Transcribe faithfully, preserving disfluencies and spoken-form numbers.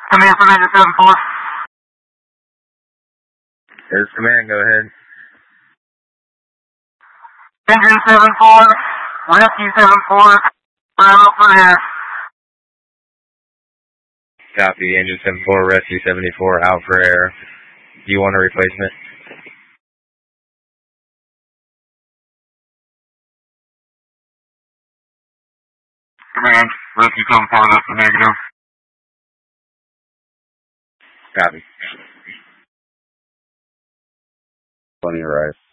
Command for Ninja seven four. Here's command, go ahead. Engine seven four, Rescue seven four, Bravo for air. Copy, Engine seven four, Rescue seventy-four, out for air. Do you want a replacement? Command, Rescue seven four, that's the negative. Copy. On your right.